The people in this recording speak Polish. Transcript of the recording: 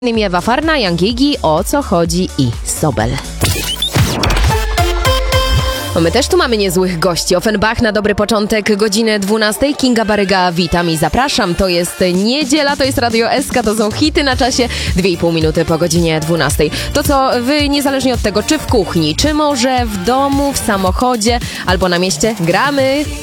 Ewa Farna, Young Gigi, O co chodzi i Sobel. My też tu mamy niezłych gości. Offenbach na dobry początek godziny 12. Kinga Baryga, witam i zapraszam. To jest niedziela, to jest Radio SK, to są hity na czasie 2,5 minuty po godzinie 12. To co wy, niezależnie od tego, czy w kuchni, czy może w domu, w samochodzie albo na mieście, gramy